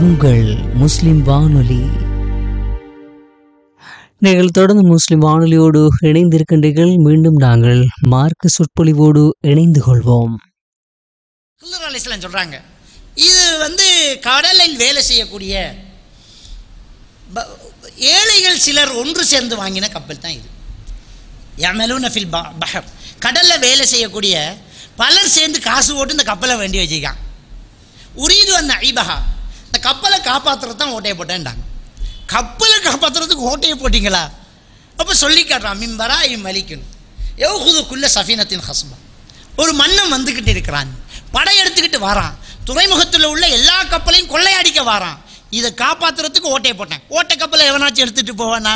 உங்கள் முஸ்லிம் வானொலி. நீங்கள் தொடர்ந்து முஸ்லிம் வானொலியோடு இணைந்திருக்கின்றீர்கள். மீண்டும் நாங்கள் மார்க்க சொற்பொழிவோடு இணைந்து கொள்வோம். சொல்றாங்க, இது கடலில் வேலை செய்யக்கூடிய ஏழைகள் சிலர் ஒன்று சேர்ந்து வாங்கின கப்பல் தான் இது. யமலூன ஃபில் பஹர், கடல்ல வேலை செய்யக்கூடிய பலர் சேர்ந்து காசு போட்டு இந்த கப்பலை வேண்டி வச்சுக்கான். உரீது அந்த ஐபஹா, இந்த கப்பலை காப்பாற்றுறது தான் ஓட்டையை போட்டேன்டாங்க. கப்பலை காப்பாற்றுறதுக்கு ஓட்டையை போட்டிங்களா? அப்போ சொல்லி காட்டுறான், மிம்பரா மலிக்கணும் எவ்ஹுதுக்குள்ள சஃபீனத்தின் ஹஸ்பா, ஒரு மன்னன் வந்துக்கிட்டு இருக்கிறான், படையெடுத்துக்கிட்டு வாரான், துறைமுகத்தில் உள்ள எல்லா கப்பலையும் கொள்ளையடிக்க வாரான், இதை காப்பாற்றுறதுக்கு ஓட்டையை போட்டேன். ஓட்டை கப்பலை எவனாச்சும் எடுத்துகிட்டு போவானா?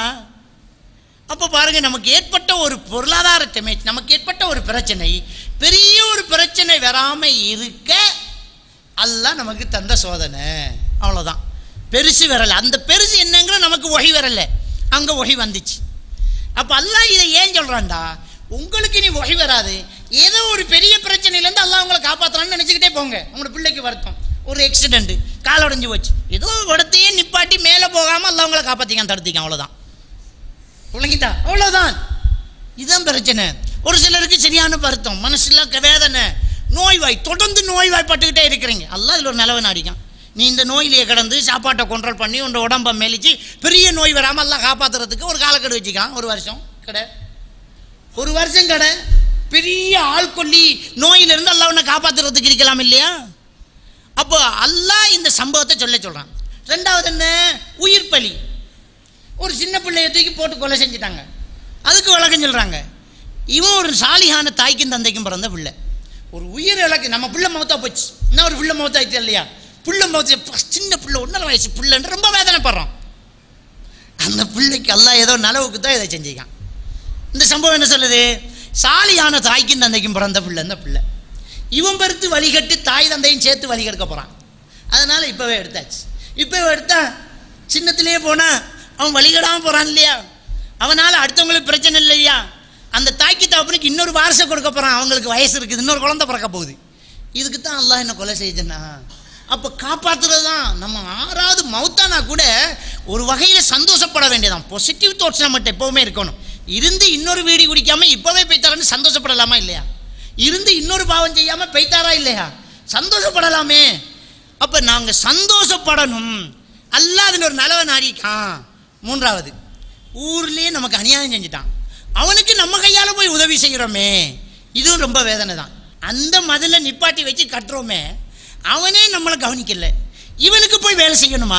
அப்போ பாருங்க, நமக்கு ஏற்பட்ட ஒரு பொருளாதார டேமேஜ், நமக்கு ஏற்பட்ட ஒரு பிரச்சனை, பெரிய ஒரு பிரச்சனை வராமல் இருக்க அல்லாஹ் நமக்கு தந்த சோதனை, அவ்வளோதான். பெருசு வரலை, அந்த பெருசு என்னங்கிற நமக்கு ஒகை வரலை, அங்கே ஒகை வந்துச்சு. அப்போ அல்லாஹ் இதை ஏன் சொல்கிறான்டா, உங்களுக்கு நீ ஒகை வராது, ஏதோ ஒரு பெரிய பிரச்சனையிலேருந்து அல்லாஹ் உங்களை காப்பாற்றலான்னு நினச்சிக்கிட்டே போங்க. உங்களோட பிள்ளைக்கு வருத்தம், ஒரு ஆக்சிடென்ட்டு, கால் உடைஞ்சு போச்சு, ஏதோ இடத்தையே நிப்பாட்டி மேலே போகாமல் அல்லாஹ் உங்களை காப்பாற்றிக்கான், தடுத்திக்கான், அவ்வளோதான். பிள்ளைங்கிட்டா அவ்வளோதான். இதுதான் பிரச்சனை. ஒரு சிலருக்கு சரியான வருத்தம், மனசில் வேதனை, நோய்வாய், தொடர்ந்து நோய்வாய்ப்பட்டுக்கிட்டே இருக்கிறீங்க. அல்லாஹ் இதில் ஒரு நிலவை நாடிக்கான். நீ இந்த நோயிலேயே கிடந்து சாப்பாட்டை கண்ட்ரோல் பண்ணி உன்னோட உடம்பை மெலிச்சு பெரிய நோய் வராமல் எல்லாம் காப்பாற்றுறதுக்கு ஒரு காலக்கெடு வச்சுக்கான். ஒரு வருஷம் கடை, ஒரு வருஷம் கடை, பெரிய ஆள்கொல்லி நோயிலிருந்து அல்லாஹ் உன்னை காப்பாற்றுறதுக்கு இருக்கலாம் இல்லையா? அப்போ அல்லாஹ் இந்த சம்பவத்தை சொல்கிறான். ரெண்டாவது என்ன, உயிர் பலி. ஒரு சின்ன பிள்ளைய தூக்கி போட்டு கொலை செஞ்சுட்டாங்க, அதுக்கு விளக்கம் சொல்கிறாங்க. இவன் ஒரு சாலியான தாய்க்கும் தந்தைக்கும் பிறந்த பிள்ளை, ஒரு உயிர் இலக்கு. நம்ம பிள்ளை மௌத்தா போச்சு, இன்னும் ஒரு பிள்ளை மௌத்தாயிடுச்சு இல்லையா? பிள்ளை மௌத்த, சின்ன பிள்ளை, 1.5 வயசு பிள்ளைன்னு ரொம்ப வேதனைப்படுறோம். அந்த பிள்ளைக்கு அல்லாஹ் ஏதோ நலவுக்கு தான் இதை செஞ்சுக்கான். இந்த சம்பவம் என்ன சொல்லுது? சாலியான தாய்க்கும் தந்தைக்கும் பிறந்த பிள்ளை இந்த பிள்ளை. இவன் பெருத்து வழிகட்டு தாய் தந்தையும் சேர்த்து வழிகெடுக்க போகிறான். அதனால் இப்போவே எடுத்தாச்சு. இப்போவே எடுத்தா சின்னத்திலே போனால் அவன் வழிகடாமல் போகிறான் இல்லையா? அவனால் அடுத்தவங்களுக்கு பிரச்சனை இல்லையா? அந்த தாய்க்கு தகப்பனுக்கு இன்னொரு வாரிசை கொடுக்க போகிறான், அவங்களுக்கு வயசு இருக்குது, இன்னொரு குழந்தை பிறக்க போகுது. இதுக்கு தான் அல்லாஹ் என்ன கொலை செய்யுதுன்னா, அப்போ காப்பாற்றுறது தான். நம்ம 6வது மௌத்தானா கூட ஒரு வகையில் சந்தோஷப்பட வேண்டியதான். பாசிட்டிவ் தாட்ஸ் நம்மகிட்ட எப்போவுமே இருக்கணும். இருந்து இன்னொரு வீடி குடிக்காமல் இப்போவே பெய்த்தாரான்னு சந்தோஷப்படலாமா இல்லையா? இருந்து இன்னொரு பாவம் செய்யாமல் பெய்த்தாரா இல்லையா? சந்தோஷப்படலாமே. அப்போ நாங்கள் சந்தோஷப்படணும். அல்லாஹ் அதில் ஒரு நலவை நாடிக்கான். 3வது, ஊர்லேயே நமக்கு அநியாயம் செஞ்சுட்டான், அவனுக்கு நம்ம கையால் போய் உதவி செய்கிறோமே, இதுவும் ரொம்ப வேதனை தான். அந்த மதிலை நிப்பாட்டி வச்சு கட்டுறோமே, அவனே நம்மளை கவனிக்கல, இவனுக்கு போய் வேலை செய்யணுமா?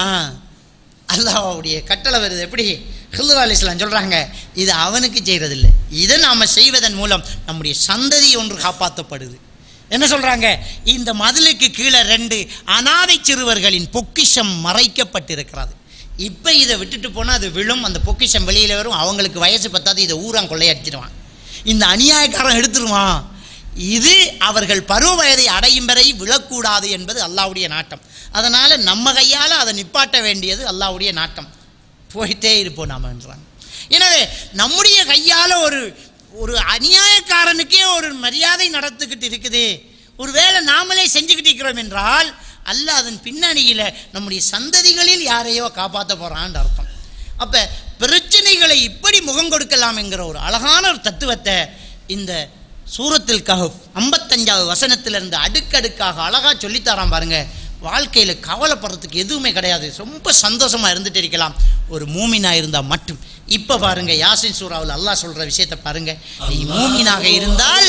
அல்லாஹ்வுடைய கட்டளை வருது. எப்படி? ஹில்ரு அலைஹிஸ்ஸலாம் சொல்கிறாங்க, இது அவனுக்கு செய்கிறதில்லை, இதை நாம் செய்வதன் மூலம் நம்முடைய சந்ததி ஒன்று காப்பாற்றப்படுது. என்ன சொல்கிறாங்க? இந்த மதிலுக்கு கீழே 2 அனாதை சிறுவர்களின் பொக்கிஷம் மறைக்கப்பட்டிருக்கிறது. இப்போ இதை விட்டுட்டு போனால் அது விழும், அந்த பொக்கிஷம் வெளியில் வரும், அவங்களுக்கு வயசு பத்தாது, இதை ஊரான் கொள்ளையடிச்சிடுவான், இந்த அநியாயக்காரன் எடுத்துருவான். இது அவர்கள் பருவ வயதை அடையும் வரை விழக்கூடாது என்பது அல்லாஹ்வுடைய நாட்டம். அதனால் நம்ம கையால் அதை நிப்பாட்ட வேண்டியது அல்லாஹ்வுடைய நாட்டம். போயிட்டே இருப்போம் நாம் என்றாங்க. எனவே நம்முடைய கையால் ஒரு அநியாயக்காரனுக்கே ஒரு மரியாதை நடத்துக்கிட்டு இருக்குது, ஒரு வேளை நாமளே செஞ்சுக்கிட்டு இருக்கிறோம் என்றால் அல்லாஹ் அதன் பின்னணியில் நம்முடைய சந்ததிகளில் யாரையோ காப்பாற்ற போகிறான்னு அர்த்தம். அப்போ பிரச்சனைகளை இப்படி முகம் கொடுக்கலாம் என்கிற ஒரு அழகான ஒரு தத்துவத்தை இந்த சூரத்துல் கஹஃப் 55வது வசனத்திலிருந்து அடுக்கடுக்காக அழகாக சொல்லித்தரான் பாருங்க. வாழ்க்கையில் கவலைப்படுறதுக்கு எதுவுமே கிடையாது, ரொம்ப சந்தோஷமாக இருந்துட்டு இருக்கலாம் ஒரு மூமினாக இருந்தால் மட்டும். இப்போ பாருங்க, யாசின் சூராவில் அல்லாஹ் சொல்கிற விஷயத்தை பாருங்க. நீ மூமினாக இருந்தால்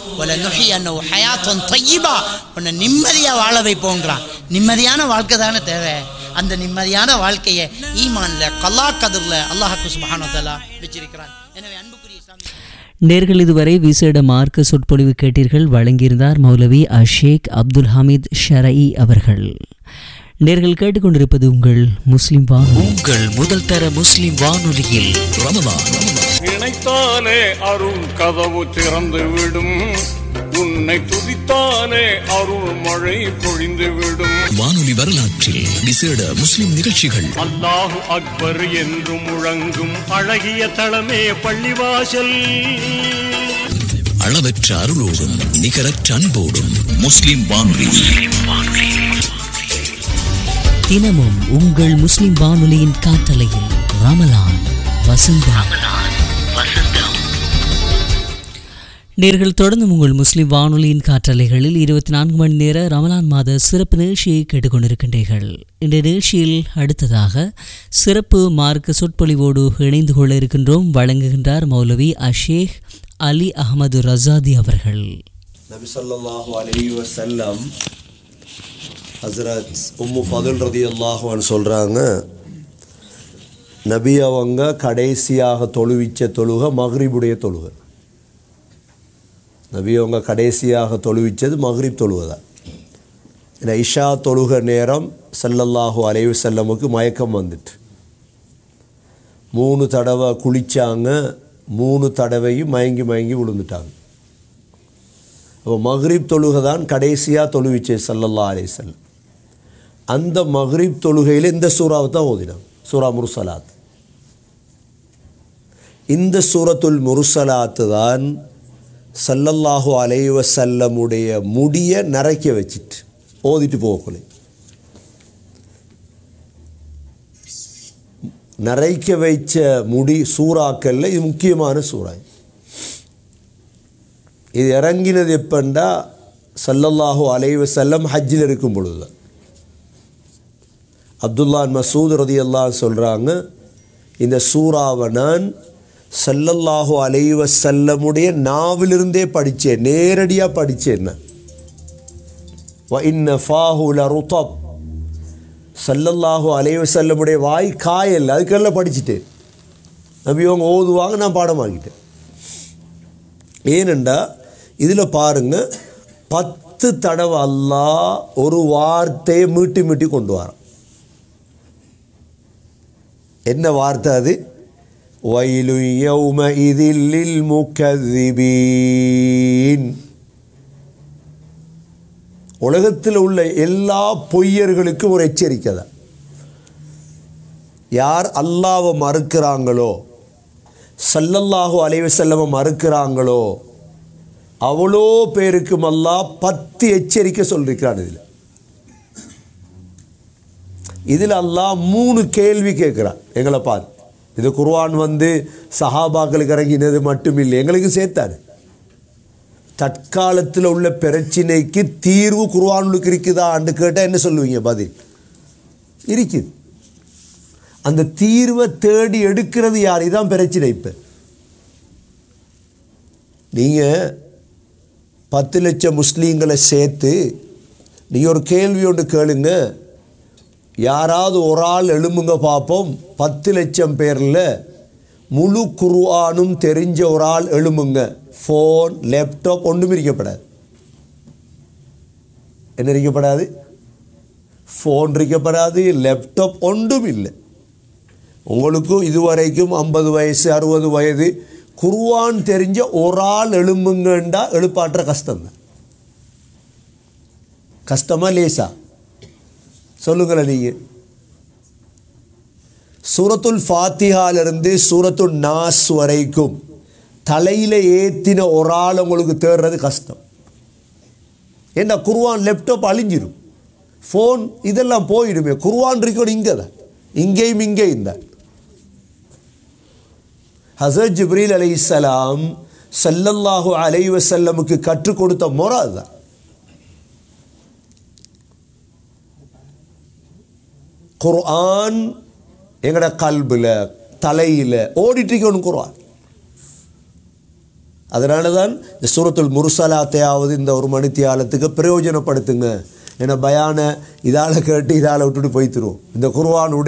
உன்னை நிம்மதியாக வாழ வைப்போங்கிறான். நிம்மதியான வாழ்க்கை தானே தேவை. அந்த நிம்மதியான வாழ்க்கையை ஈமான்ல கல்லா கதிரில் அல்லாஹ் சுப்ஹானஹு வ தஆலா வச்சிருக்கிறான். எனவே அன்புக்குரிய இஸ்லாமிய நேர்கள், இதுவரை விசேட மார்க்க சொற்பொழிவு கேட்டீர்கள். வழங்கியிருந்தார் மௌலவி ஷேக் அப்துல் ஹமீத் ஷரஈ அவர்கள். நேர்கள் கேட்டுக்கொண்டிருப்பது உங்கள் முஸ்லிம் வானொலி, உங்கள் முதல் தர முஸ்லிம் வானொலியில் ரமலான். நினைத்தாலே அருள் கதவு திறந்து விடும், உன்னை துதித்தாலே அருள் மழை பொழிந்து விடும். வானொலி வரலாற்றில் விசேட முஸ்லிம் நிகழ்ச்சிகள். அல்லாஹு அக்பர் என்று முழங்கும் அழகிய தளமே பள்ளிவாசல். அளவற்ற அருளோடும் நிகரற்ற அன்போடும் முஸ்லிம் வானொலி. தினமும் உங்கள் முஸ்லிம் வானொலியின் காற்றலையில் ரமலான் வசந்தம். நேர்கள் தொடர்ந்து உங்கள் முஸ்லிம் வானொலியின் காற்றலைகளில் 24 மணி நேர ரமலான் மாத சிறப்பு நிகழ்ச்சியை கேட்டுக்கொண்டிருக்கின்றீர்கள். இந்த நிகழ்ச்சியில் அடுத்ததாக சிறப்பு மார்க்க சொற்பொழிவோடு இணைந்து கொள்ள இருக்கின்றோம். வழங்குகின்றார் மௌலவி அஷேக் அலி அஹமது ரசாதி அவர்கள். நபி ஸல்லல்லாஹு அலைஹி வஸல்லம் ஹஸ்ரத் உம்மு ஃபதுல் ரலியல்லாஹு அன்ஹா சொல்கிறாங்க, நபி அவங்க கடைசியாக தொழுவிச்ச தொழுகை மக்ரிபுடைய தொழுகை. நபி அவங்க கடைசியாக தொழுவிச்சது மக்ரிப் தொழுகை தான். ஏன்னா இஷா தொழுகை நேரம் ஸல்லல்லாஹு அலைஹி வஸல்லமுக்கு மயக்கம் வந்துட்டு 3 தடவை குளித்தாங்க, 3 தடவையும் மயங்கி விழுந்துட்டாங்க. அப்போ மக்ரிப் தொழுகை தான் கடைசியாக தொழுவிச்சே ஸல்லல்லாஹு அலைஹி வஸல்லம். அந்த மக்ரிப் தொழுகையில் இந்த சூறாவை தான் ஓதினாங்க, சூரா முர்சலாத். இந்த சூரத்துல் முர்சலாத்து தான் ஸல்லல்லாஹு அலைஹி வஸல்லமுடைய முடியை நரைக்க வச்சிட்டு ஓதிட்டு போகக்குள்ள நரைக்க வைச்ச முடி சூறாக்கல்ல இது முக்கியமான சூறா. இது இறங்கினது எப்பண்டா ஸல்லல்லாஹு அலைஹி வஸல்லம் ஹஜ்ஜில் இருக்கும் பொழுது. அப்துல்லா மசூத் ரலியல்லாஹு சொல்கிறாங்க, இந்த சூறாவை நான் ஸல்லல்லாஹு அலைஹி வஸல்லமுடைய நாவிலிருந்தே படித்தேன், நேரடியாக படித்தேன். வ இன்ன ஃபாஹு லருதப், ஸல்லல்லாஹு அலைஹி வஸல்லமுடைய வாய் காயல், அதுக்கெல்லாம் படிச்சுட்டேன். நபி அவங்க ஓதுவாங்க, நான் பாடமாக்கிட்டேன். ஏனெண்டா இதில் பாருங்கள், 10 தடவை அல்லாஹ் ஒரு வார்த்தையை மீட்டி கொண்டு வரான். என்ன வார்த்தை அது? வயலு யௌமஇதில் லில் முகذிபீன். உலகத்தில் உள்ள எல்லா பொய்யர்களுக்கும் ஒரு எச்சரிக்கை தான். யார் அல்லாஹ்வை மறுக்கிறாங்களோ, ஸல்லல்லாஹு அலைஹி வஸல்லம் மறுக்கிறாங்களோ, அவ்வளோ பேருக்கும் அல்லாஹ் 10 எச்சரிக்கை சொல்லியிருக்கிறான். இதில் அல்லாஹ் 3 கேள்வி கேட்குறான் எங்களை பார்த்து. இது குர்ஆன் சஹாபாக்களுக்கு இறங்கினது மட்டும் இல்லை, எங்களுக்கு சேர்த்தாரு. தற்காலத்தில் உள்ள பிரச்சினைக்கு தீர்வு குர்ஆனுக்கு இருக்குதான்னு கேட்டால் என்ன சொல்லுவீங்க? பதில் இருக்குது. அந்த தீர்வை தேடி எடுக்கிறது யார்? இதுதான் பிரச்சனை. இப்போ நீங்கள் 10 லட்சம் முஸ்லீம்களை சேர்த்து நீங்கள் ஒரு கேள்வி ஒன்று கேளுங்க, யாராவது ஒரு ஆள் எழும்புங்க பார்ப்போம். 10 லட்சம் பேரில் முழு குர்ஆனும் தெரிஞ்ச ஒரு ஆள் எழும்புங்க. ஃபோன், லேப்டாப் ஒன்றும் இருக்கப்படாது. என்ன இருக்கப்படாது? ஃபோன் இருக்கப்படாது, லேப்டாப் ஒன்றும் இல்லை. உங்களுக்கும் இதுவரைக்கும் 50 வயசு 60 வயது குர்ஆன் தெரிஞ்ச ஒரு ஆள் எழும்புங்கண்டா எழுப்பாற்ற கஷ்டம்தான். கஷ்டமா லேசா? சொல்லுங்களேன் நீங்கள். சூரத்துல் ஃபாத்திஹாலிருந்து சூரத்துல் நாஸ் வரைக்கும் தலையில் ஏற்றின ஒரு ஆள் உங்களுக்கு தேடுறது கஷ்டம். ஏன்னா குர்ஆன் லேப்டாப் அழிஞ்சிடும், ஃபோன் இதெல்லாம் போயிடுமே. குர்ஆன் இருக்கணும் இங்கே தான், இங்கேயும் தான். ஹஸரத் ஜிப்ரீல் அலைஹிஸ்ஸலாம் ஸல்லல்லாஹு அலைஹி வஸல்லமுக்கு கற்றுக் கொடுத்த முறை அதுதான். குர்ஆன் எங்களோட கல்பில் தலையில் ஓடிட்டுருக்கணும் குர்ஆன். அதனால தான் இந்த சூரத்துல் முர்சலாத்தையாவது இந்த 1 மணித்தியாலத்துக்கு பிரயோஜனப்படுத்துங்க. ஏன்னா பயான இதால் கேட்டு இதால் விட்டுட்டு போய்த்துருவோம். இந்த குர்ஆன்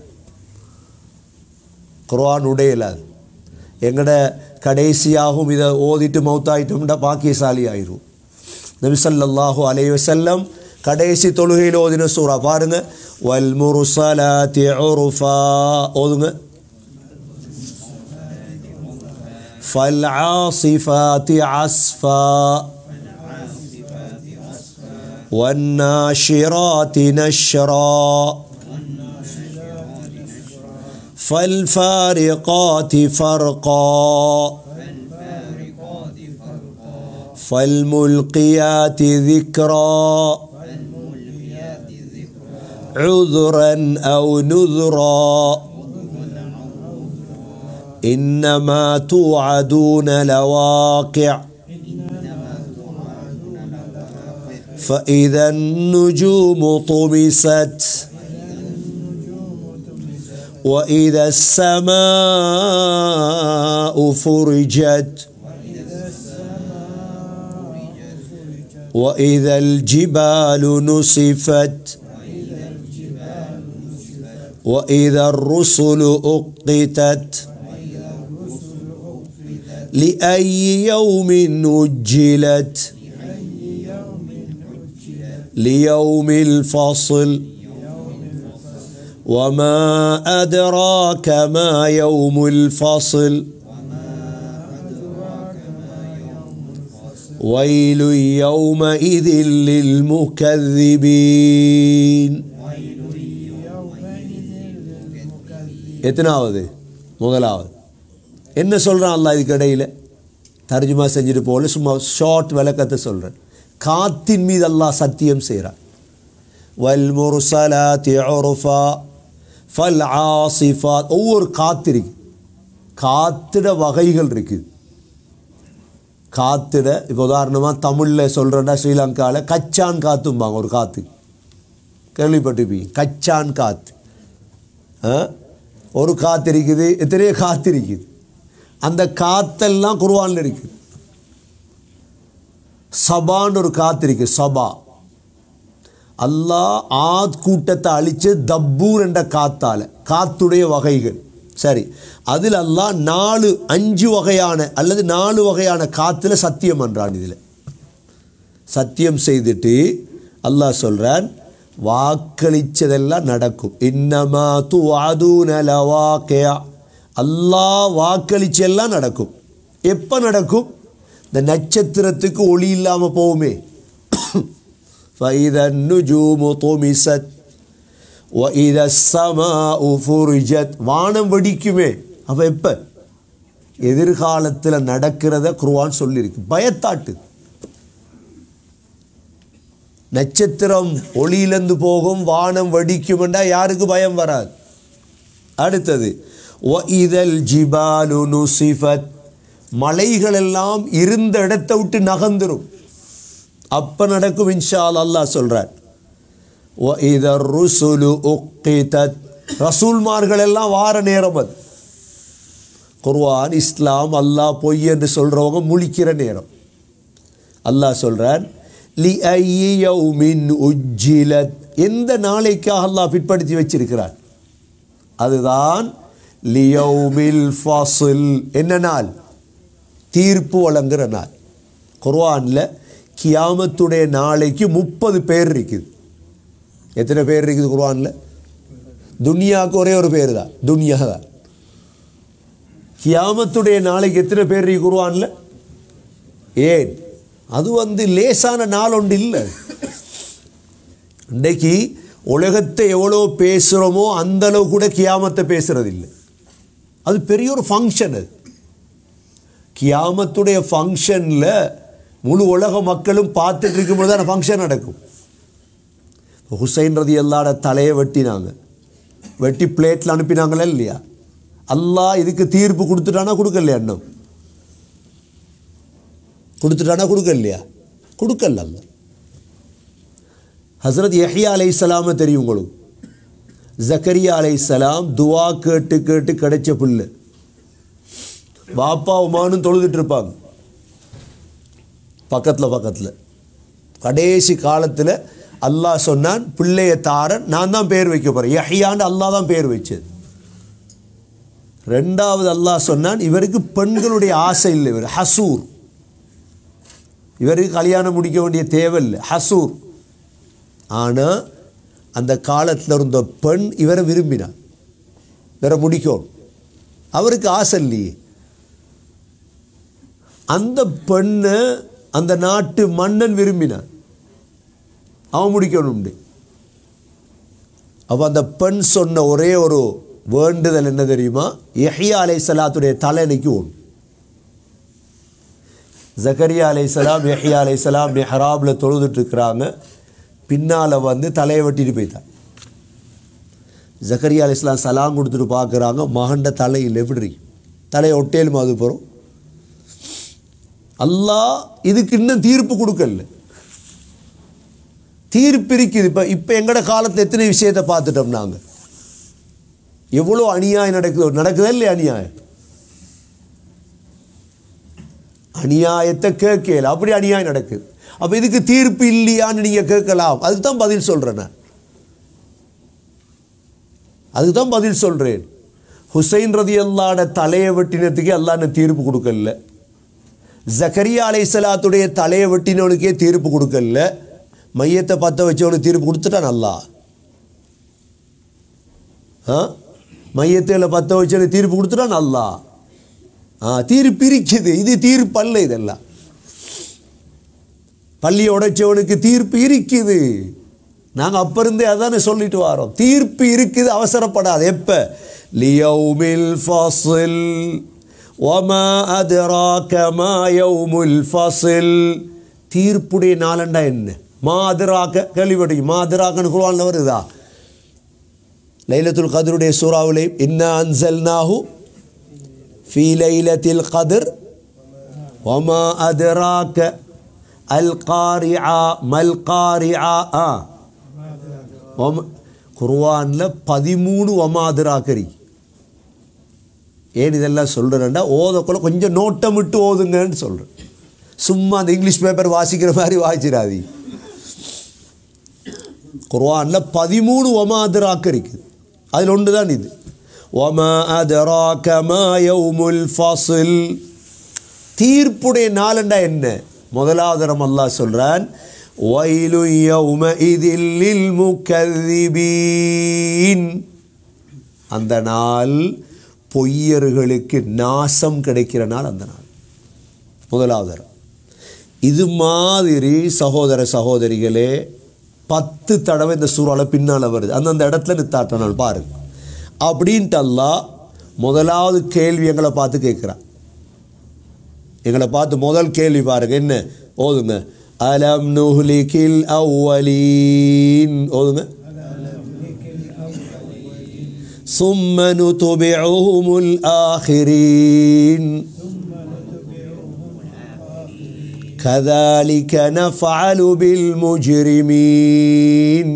உடையலாது. எங்கட கடைசியாகவும் இதை ஓதிட்டு மௌத்தாயிட்டோம்னா பாக்கியசாலி ஆயிரும். நபி ஸல்லல்லாஹு அலைஹி வஸல்லம் கடைசி தொழுகையில் ஓதின சூறா பாருங்க, வல் முர்சலாத்தி உர்ஃபா ஓதுங்க, ஃபல் ஆஸிஃபாத்தி அஸ்ஃபா வன் நாஷிராத்தி நஷ்ரா ஃபல் ஃபாரிகாத்தி ஃபர்கா فالملقيات ذكرا عذرا أو نذرا إنما توعدون لواقع فإذا النجوم طمست وإذا السماء فرجت وإذا الجبال نصفت وإذا الرسل أقتت لأي يوم أجلت ليوم الفصل وما أدراك ما يوم الفصل ويل يومئذ للمكذبين. எத்தனாவது? முதலாவது. என்ன சொல்கிறான் அல்லாஹ் இதுக்கு இடையில்? தர்ஜுமா செஞ்சுட்டு போல சும்மா ஷார்ட் விளக்கத்தை சொல்கிறேன். காத்தின் மீது அல்லாஹ் சத்தியம் செய்கிறான். வல் முர்சலாத்தி உர்ஃபா ஃபல் ஆசிஃபாத். ஒவ்வொரு காத்து இருக்கு, காத்திட வகைகள் இருக்குது. காத்திட இப்போ உதாரணமாக தமிழில் சொல்கிறேன்னா ஸ்ரீலங்காவில் கச்சான் காத்தும்பாங்க. ஒரு காற்று கேள்விப்பட்டிருப்பீங்க, கச்சான் காற்று. ஒரு காற்று இருக்குது, எத்தனையோ காற்று இருக்குது. அந்த காற்றெல்லாம் குர்ஆனில் இருக்குது. சபான்னு ஒரு காற்று இருக்குது, சபா. அல்லாஹ் ஆத் கூட்டத்தை அழித்து தப்பூர் என்ற காத்தால், காத்துடைய வகைகள். சரி, அதில் அல்லாஹ் 5 வகையான அல்லது 4 வகையான காற்றுல சத்தியம் பண்ணுறான். இதில் சத்தியம் செய்துட்டு அல்லாஹ் சொல்கிறான், வாக்களித்ததெல்லாம் நடக்கும். இன்னமா துஅதூன லவாகிஅ. அல்லாஹ் வாக்களிச்செல்லாம் நடக்கும். எப்போ நடக்கும்? இந்த நட்சத்திரத்துக்கு ஒளி இல்லாமல் போகுமே. فَإِذَا النُّجُومُ طُمِسَتْ وَإِذَا السَّمَاءُ فُرِجَتْ. வானம் வெடிக்குமே. அப்போ எப்போ? எதிர்காலத்தில் நடக்கிறத குர்ஆன் சொல்லியிருக்கு. பயத்தாட்டு. நட்சத்திரம் ஒளியிலிருந்து போகும், வானம் வெடிக்கும்னா யாருக்கு பயம் வராது? அடுத்தது وَإِذَا الْجِبَالُ نُصِفَتْ. மலைகள் எல்லாம் இருந்த இடத்தை விட்டு நகர்ந்துரும். அப்போ நடக்கும் இன்ஷா அல்லாஹ் சொல்கிறார். وَإِذَا الرُّسُلُ أُقِّتَتْ. ரசூல்மார்கள் எல்லாம் வார நேரம் அது. குர்ஆன், இஸ்லாம், அல்லாஹ் பொய் என்று சொல்கிறவங்க முழிக்கிற நேரம். அல்லாஹ் சொல்கிறார், لِأَيِّ يَوْمٍ أُجِّلَتْ. எந்த நாளைக்காக அல்லாஹ் பிற்படுத்தி வச்சிருக்கிறார்? அதுதான் லியௌமில் ஃபாசில். என்ன நாள்? தீர்ப்பு வழங்குகிற நாள். குர்ஆனில் கியாமத்துடைய நாளைக்கு 30 பேர் இருக்குது. எத்தனை பேர் இருக்குது குர்ஆனில்? துனியாவுக்கு ஒரே ஒரு பேர் தான், துனியா தான். கியாமத்துடைய நாளைக்கு எத்தனை பேர் இருக்குது குர்ஆனில்? ஏன்? அது லேசான நாள் ஒன்று இல்லை. இன்றைக்கு உலகத்தை எவ்வளோ பேசுகிறோமோ அந்தளவு கூட கியாமத்தை பேசுகிறது இல்லை. அது பெரிய ஒரு ஃபங்க்ஷன். அது கியாமத்துடைய ஃபங்க்ஷனில் முழு உலக மக்களும் பார்த்துட்டு இருக்கும்போது தான் ஃபங்க்ஷன் நடக்கும். ஹுசைன் ரலியல்லாஹு தலையை வெட்டினாங்க, வெட்டி பிளேட்டில் அனுப்பினாங்களே இல்லையா? அல்லாஹ் இதுக்கு தீர்ப்பு கொடுத்துட்டானா கொடுக்கலையா? இன்னும் கொடுத்துட்டானா கொடுக்கலையா? கொடுக்கல. அல்ல ஹஸ்ரத் யஹ்யா அலைஹிஸ்ஸலாமை தெரியும் உங்களுக்கு. ஜக்கரியா அலைஹிஸ்ஸலாம் துவா கேட்டு கேட்டு கிடைச்ச பிள்ளை. பாப்பா உமானும் தொழுதுட்டு இருப்பாங்க பக்கத்தில். கடைசி காலத்தில் அல்லாஹ் சொன்னான், பிள்ளைய தாரன் நான் தான் பேர் வைக்க போகிறேன். யஹ்யான்னு அல்லாஹ் தான் பேர் வச்சது. 2வது அல்லாஹ் சொன்னான், இவருக்கு பெண்களுடைய ஆசை இல்லை, இவர் ஹசூர், இவருக்கு கல்யாணம் முடிக்க வேண்டிய தேவையில்லை, ஹசூர். ஆனால் அந்த காலத்தில் இருந்த பெண் இவரை விரும்பினார், இவரை முடிக்கணும். அவருக்கு ஆசை இல்லையே. அந்த பெண்ணை அந்த நாட்டு மன்னன் விரும்பினான், அவன் முடிக்கணும். அப்போ அந்த பெண் சொன்ன ஒரே ஒரு வேண்டுதல் என்ன தெரியுமா? யஹ்யா அலைஹிஸ்ஸலாத்துடைய தலையணைக்கு ஓடும். ஜக்கரியா அலைஹிஸ்ஸலாம் யஹ்யா அலைஹிஸ்ஸலாம் மெஹ்ராபில் தொழுதுட்டு இருக்கிறாங்க. பின்னால் தலையை வெட்டிட்டு போய்த்தான். ஜக்கரியா அலைஹிஸ்ஸலாம் சலாம் கொடுத்துட்டு பார்க்குறாங்க, மகண்ட தலையில் எப்படி தலையை ஒட்டேலும் அது போகிறோம். அல்லாஹ் இதுக்கு இன்னும் தீர்ப்பு கொடுக்கல, தீர்ப்பு இருக்குது. இப்போ எங்களோட காலத்தில் எத்தனை விஷயத்தை பார்த்துட்டோம் நாங்கள். எவ்வளோ அநியாயம் நடக்குதா இல்லையா? அநியாயத்தை கேட்கல, அப்படி அநியாயம் நடக்குது. அப்போ இதுக்கு தீர்ப்பு இல்லையான்னு நீங்கள் கேட்கலாம். அதுக்கு தான் பதில் சொல்கிறேன் நான், அதுக்கு தான் பதில் சொல்கிறேன். ஹுசைன் ரலியல்லாஹு தலையை வெட்டினத்துக்கே அல்லாஹ் தீர்ப்பு கொடுக்கல, ஜக்கரியா அலைஹிஸ்ஸலாத்துடைய தலையை வெட்டினவனுக்கே தீர்ப்பு கொடுக்கல, மையத்தை பற்ற வச்சவனுக்கு தீர்ப்பு கொடுத்துட்டான் அல்லாஹ். மையத்தில் பற்ற வச்சவனுக்கு தீர்ப்பு கொடுத்துட்டான் அல்லாஹ். தீர்ப்பு இருக்குது, இது தீர்ப்பு அல்ல. இதெல்லாம் பள்ளியை உடைச்சவனுக்கு தீர்ப்பு இருக்குது. நாங்கள் அப்போ இருந்தே அதானே சொல்லிட்டு வரோம், தீர்ப்பு இருக்குது, அவசரப்படாது. எப்போ? லியௌமில் ஃபாஸில் வமா அதராக மா யௌமுல் ஃபாஸில். தீர்ப்புடைய நாளண்டா என்ன? மா அதராக கேள்விப்பட்டீங்க? மா அதராகன்னு குர்ஆன்ல வருதா? லைலத்துல் கத்ருடைய சூறாவிலே இன்னா அன்ஸல்நாஹு ஃபீ லைலத்தில் கத்ர் வமா அதராக அல் காரிஆ மல் காரிஆ. குர்ஆனில் 13 வமாதிராக்கரி. ஏன் இதெல்லாம் சொல்கிறேன்டா, ஓதக்குள்ள கொஞ்சம் நோட்டம் விட்டு ஓதுங்கன்னு சொல்கிறேன். சும்மா அந்த இங்கிலீஷ் பேப்பர் வாசிக்கிற மாதிரி வாசிச்சிடாதி. குர்ஆனில் 13 வமாதிராக்கு இருக்குது, அதில் ஒன்று தான் இது. வமா அதராக மா யௌமுல் ஃபாஸில். தீர்ப்புடைய நாளண்டா என்ன? முதலாவது அல்லாஹ் சொல்கிறான், வயலு யௌமஇதில் லில் முகذிபீன். அந்த நாள் பொய்யர்களுக்கு நாசம் கிடைக்கிற நாள் அந்த நாள். முதலாவது இது மாதிரி சகோதர சகோதரிகளே 10 தடவை இந்த சூறாவில் பின்னால் வருது. அந்தந்த இடத்துல நித்தாட்ட நாள் பாருங்க. அப்படின்ட்டு அல்லாஹ் முதலாவது கேள்வி எங்களை பார்த்து கேட்குறான். எங்களை பார்த்து முதல் கேள்வி பாருங்க, என்ன? ஓதுங்க. அலம் நுஹ்லிகில் அவ்வலீன். ஓதுங்க. ثم نتبعهم الآخرين كذلك نفعل بالمجرمين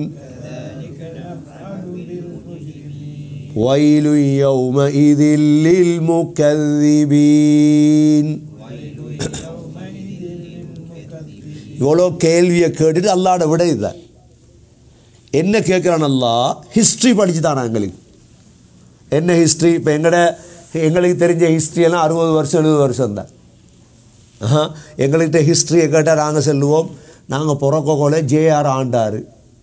ويل يومئذ للمكذبين. இவ்வளோ கேள்வியை கேட்டுட்டு அல்லாட விட இதுதான். என்ன கேட்குறான் அல்லாஹ்? ஹிஸ்ட்ரி படிச்சு தானா எங்களுக்கு? என்ன ஹிஸ்ட்ரி? இப்போ எங்களுக்கு தெரிஞ்ச ஹிஸ்ட்ரியெல்லாம் 60 வருஷம் 70 வருஷம் தான். எங்கள்கிட்ட ஹிஸ்ட்ரியை கேட்டால் நாங்கள் சொல்லுவோம், நாங்கள் பிறக்கோல ஜேஆர் ஆண்டார்,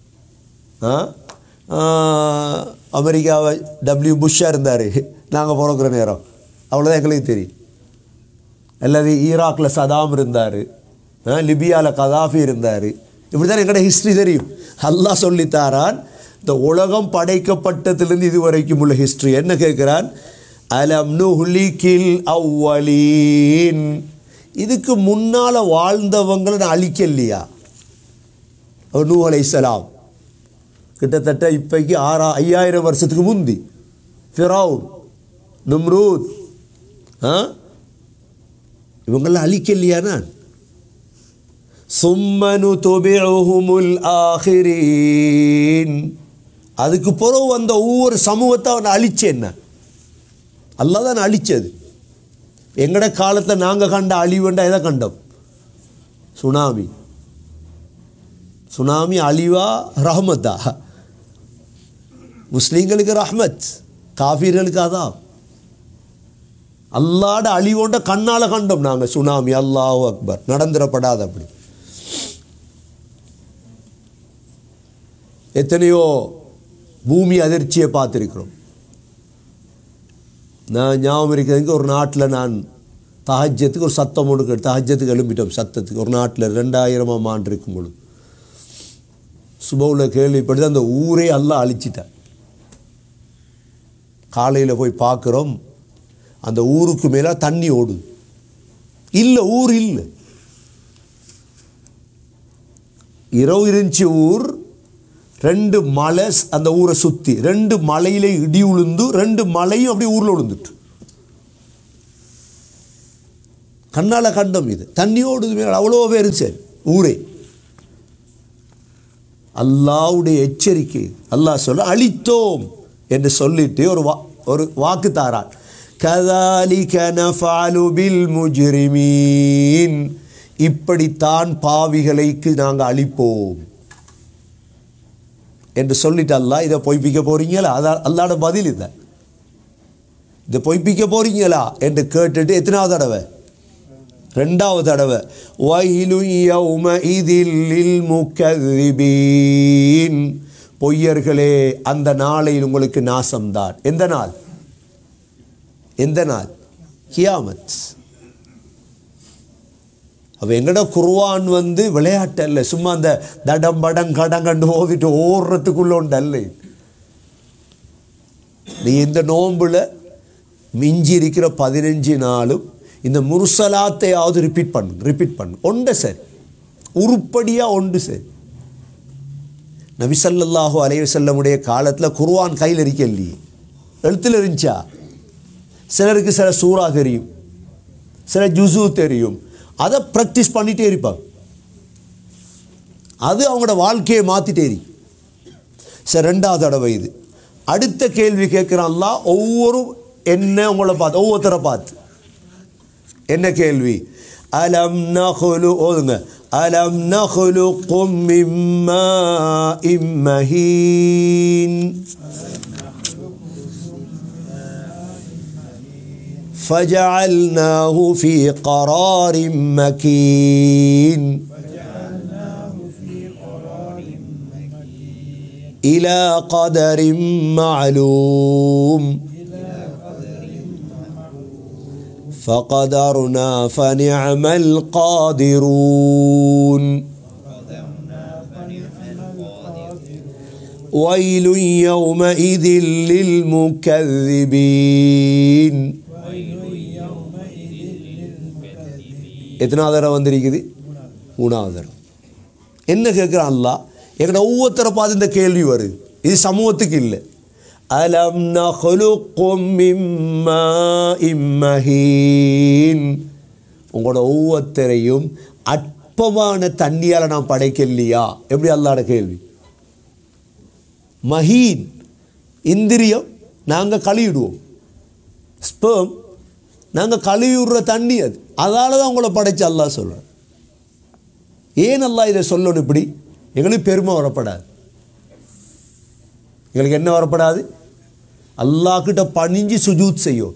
அமெரிக்காவை டபிள்யூ புஷ்ஷாக இருந்தார் நாங்கள் பிறக்கிற நேரம், அவ்வளோதான் எங்களுக்கு தெரியும். அல்லது ஈராக்கில் சதாம் இருந்தார், லிபியாவில் கதாஃபி இருந்தார். இப்படி தான் எங்களோட ஹிஸ்ட்ரி தெரியும். அல்லாஹ் சொல்லித்தாரான் இந்த உலகம் படைக்கப்பட்டதிலிருந்து இது வரைக்கும் உள்ள ஹிஸ்ட்ரி. என்ன கேட்குறான்? அலம் நுஹ்லிகில் அவ்வலீன். இதுக்கு முன்னால் வாழ்ந்தவங்களை நான் அழிக்கலையா? நூஹ் அலைஹிஸ்ஸலாம் கிட்டத்தட்ட இப்போக்கு 5000 வருஷத்துக்கு முந்தி ஃபிரௌன், நம்ரூத், இவங்களாம் அழிக்கலையா நான்? சும்ம நுதுபிஉஹுமுல் ஆகிரீன். அதுக்கு பிறகு வந்த ஒவ்வொரு சமூகத்தை அவனை அழிச்சேன் நான். அல்லாஹ் தான் அழிச்சது. எங்கட காலத்தில் நாங்கள் கண்ட அழிவுண்டா எதை கண்டோம்? சுனாமி. சுனாமி அழிவா ரஹ்மத்தா? முஸ்லீம்களுக்கு ரஹ்மத், காஃபிர்களுக்கு அதான். அல்லாட அழிவோண்ட கண்ணால் கண்டோம் நாங்கள் சுனாமி. அல்லாஹு அக்பர். நடந்துடப்படாது அப்படி. எத்தனையோ பூமி அதிர்ச்சியை பார்த்துருக்கிறோம். நான் ஞாபகம் இருக்கிறதுக்கு ஒரு நாட்டில் நான் தஹஜ்ஜத்துக்கு ஒரு சத்தம் ஒன்று தஹஜ்ஜத்துக்கு எழும்பிட்டோம். சத்தத்துக்கு ஒரு நாட்டில் 2000ஆம் ஆண்டு இருக்கும் பொழுது சுபவுல கேள்விப்பட்டு அந்த ஊரே அல்லாஹ் அழிச்சிட்டான். காலையில் போய் பார்க்குறோம், அந்த ஊருக்கு மேலே தண்ணி ஓடுது. இல்லை, ஊர் இல்லை. இரவு இருந்துச்சு ஊர், 2 மலை அந்த ஊரை சுற்றி 2 மலையிலே இடி உளுந்து 2 மலையும் அப்படியே ஊரில் விழுந்துட்டு கண்ணால் கண்டம். இது தண்ணியோடு அவ்வளோ பேர் சரி ஊரே. அல்லாஹ்வுடைய எச்சரிக்கை. அல்லாஹ் சொல்ல அழித்தோம் என்று சொல்லிட்டு ஒரு வாக்கு தாரான். கதாலிக நஃபஅலு பில் முஜ்ரிமீன், இப்படித்தான் பாவிகளுக்கு நாங்கள் அழிப்போம் என்று சொல்லிட்டு அல்லாஹ் இதை பொய்ப்பிக்க போறீங்களா? அல்லாஹ்வோட பதில் இல்லை. இதை பொய்ப்பிக்க போறீங்களா என்று கேட்டுட்டு எத்தனாவது தடவை? 2வது தடவை. வயிலு யௌமஇதில் லில் முகذிபீன், பொய்யர்களே அந்த நாளையில் உங்களுக்கு நாசம்தான். எந்த நாள்? எந்த நாள்? கியாமத். அப்போ எங்கட குர்ஆன் விளையாட்டு அல்ல, சும்மா அந்த தடம் படம் கடங்கண்டு ஓதிட்டு ஓடுறதுக்குள்ள ஒன்று அல்ல. நீ இந்த நோம்புல மிஞ்சி இருக்கிற 15 நாளும் இந்த முர்சலாத்தையாவது ரிப்பீட் பண்ணு. ஒன்று சரி, உருப்படியாக ஒன்று சரி. நபி ஸல்லல்லாஹு அலைஹி வஸல்லமுடைய காலத்தில் குர்ஆன் கையில் இருக்கலையே, எழுத்தில் இருந்துச்சா? சிலருக்கு சில சூறா தெரியும், சில ஜுசு தெரியும், அதை ப்ராக்டிஸ் பண்ணிகிட்டே இருப்பாங்க. அது அவங்களோட வாழ்க்கையை மாற்றிட்டே இருக்கு. சரி, 2வது தடவை இது. அடுத்த கேள்வி கேட்குறான் அல்லாஹ். ஒவ்வொருத்தரை பார்த்து என்ன கேள்வி? அலம் நஹ்லு, ஓதுங்க, அலம் நஹ்லுக்கும் மின் மாஇம் மஹீன் فجعلناه في قرار مكين إلى قدر معلوم فقدرنا فنعم القادرون ويل يومئذ للمكذبين. எத்தனாவது தடவை வந்திருக்குது? 3வது தடவை. என்ன கேட்குறான் அல்லாஹ்? எங்கட ஒவ்வொருத்தரை பார்த்து இந்த கேள்வி வருது. இது சமூகத்துக்கு இல்லை. அலம் நஹ்லுக்கும் மின் மாஇம் மஹீன், உங்களோட ஒவ்வொருத்தரையும் அற்பமான தண்ணியால் நான் படைக்கலையா? எப்படி அல்லாஹ்வோட கேள்வி? மஹீன் இந்திரியம் நாங்கள் கழுவிடுவோம், ஸ்பெர்ம் நாங்கள் கழுவிடுற தண்ணி, அதால தான் உங்களை படைச்சு அல்லாஹ் சொல்கிறேன். ஏன் அல்லாஹ் இதை சொல்லணும்? இப்படி எங்களுக்கு பெருமை வரப்படாது. எங்களுக்கு என்ன வரப்படாது? அல்லாஹ் கிட்ட பணிஞ்சு சுஜூத் செய்யும்.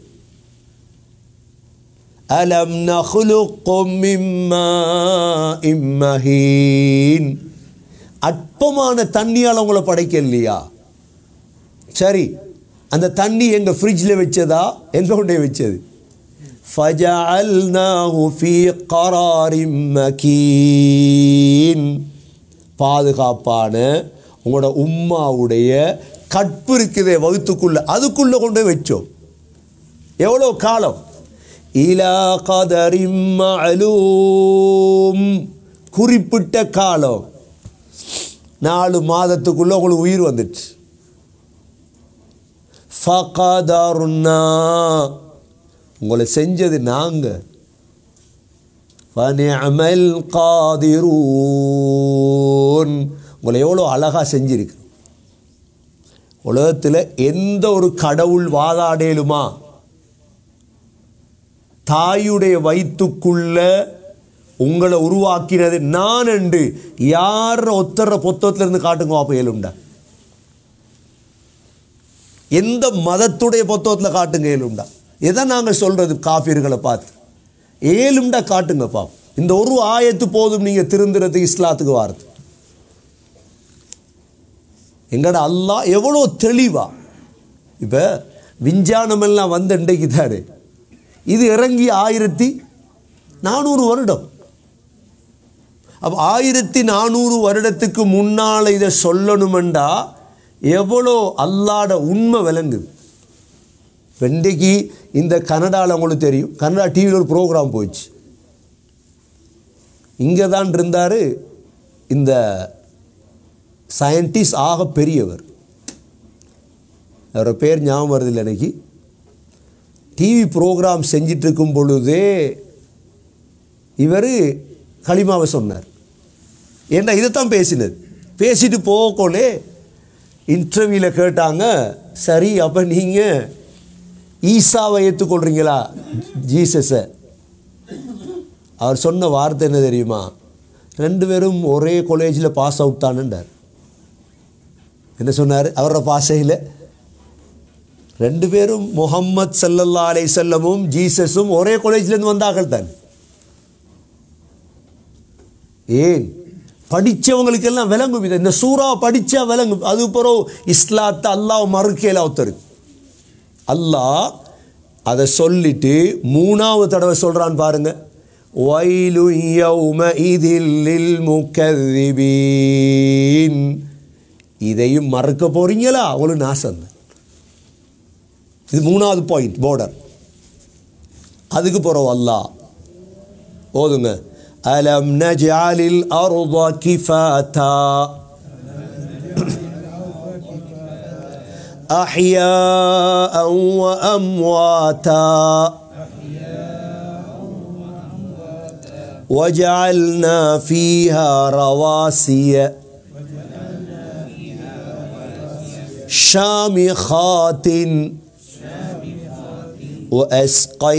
அலம் நஹ்லுக்கும் மின் மாஇம் மஹீன், அற்பமான தண்ணியால் உங்களை படைக்கலையா? சரி, அந்த தண்ணி எங்கள் ஃப்ரிட்ஜில் வச்சதா, எங்கே கொண்டே வச்சது? فَجَعَلْنَاهُ فِي قَرَارٍ مَكِينٍ, பாதுகாப்பான உங்களோட உம்மாவுடைய கற்பு இருக்குதே வகுத்துக்குள்ள, அதுக்குள்ளே கொண்டு வச்சோம். எவ்வளோ காலம்? இலா கதரின் மஅலூம், குறிப்பிட்ட காலம். 4 மாதத்துக்குள்ள உங்களுக்கு உயிர் வந்துடுச்சு. ஃபகதர்னா, உங்களை செஞ்சது நாங்கள். ஃபனிஅமல் காதிரூன், உங்களை எவ்வளோ அழகாக செஞ்சிருக்கு. உலகத்தில் எந்த ஒரு கடவுள் வாதாடேலுமா? தாயுடைய வயிற்றுக்குள்ள உங்களை உருவாக்கினது நான் என்று யார் ஒத்தர பொத்தத்திலிருந்து காட்டுங்க அப்போ ஏழுண்டா? எந்த மதத்துடைய பொத்தத்தில் காட்டுங்க ஏழுண்டா? எதை நாங்கள் சொல்றது காஃபிர்களை பார்த்து? ஏழுண்டா காட்டுங்க பாப். இந்த ஒரு ஆயத்து போதும் நீங்கள் திருந்துறதுக்கு, இஸ்லாத்துக்கு வாரது. எங்கட அல்லாஹ் எவ்வளோ தெளிவா. இப்போ விஞ்ஞானமெல்லாம் வந்து இன்றைக்கு தாரு, இது இறங்கி 1400 வருடம். அப்போ 1400 வருடத்துக்கு முன்னால் இதை சொல்லணுமெண்டா எவ்வளோ அல்லாட உண்மை விளங்குது. இன்றைக்கு இந்த கனடாவில் உங்களுக்கு தெரியும், கனடா டிவியில் ஒரு ப்ரோக்ராம் போயிடுச்சு. இங்கே தான் இருந்தார் இந்த சயின்டிஸ்ட் ஆக பெரியவர். அவரோட பேர் ஞாபகம் வருதில்லை எனக்கு. டிவி ப்ரோக்ராம் செஞ்சிட்ருக்கும் பொழுதே இவர் களிமாவை சொன்னார். ஏன்னா இதைத்தான் பேசினது. பேசிட்டு போகக்கோலே இன்டர்வியூவில் கேட்டாங்க, சரி அப்போ நீங்கள் ஈசாவை ஏற்றுக்கொள்கிறீங்களா, ஜீசஸை? அவர் சொன்ன வார்த்தை என்ன தெரியுமா? 2 பேரும் ஒரே காலேஜில் பாஸ் அவுட் தானுன்றார். என்ன சொன்னார் அவரோட பாஷையில்? 2 பேரும் முஹம்மத் ஸல்லல்லாஹு அலைஹி வஸல்லமும் ஜீசஸும் ஒரே காலேஜிலேருந்து வந்தார்கள் தான். ஏன்? படித்தவங்களுக்கெல்லாம் விளங்கும். இதை இந்த சூறா படித்தா விளங்கும். அது பிறகு இஸ்லாத்தை அல்லாஹ் மறுக்கையில் ஒருத்தருக்கு அல்லாஹ் அதை சொல்லிட்டு 3வது தடவை சொல்கிறான் பாருங்க, வயலு யௌமஇதில் லில் முகذிபீன். இதையும் மறக்க போறீங்களா, உங்களுக்கு நாசம். இது 3வது பாயிண்ட், பார்டர். அதுக்கு பிறகு அல்லாஹ் ஓதுங்க, அலம் நஜ்அலில் அர்த கிஃபாதா أحياء وأمواتا وجعلنا فيها رواسي شامخات وأسقينا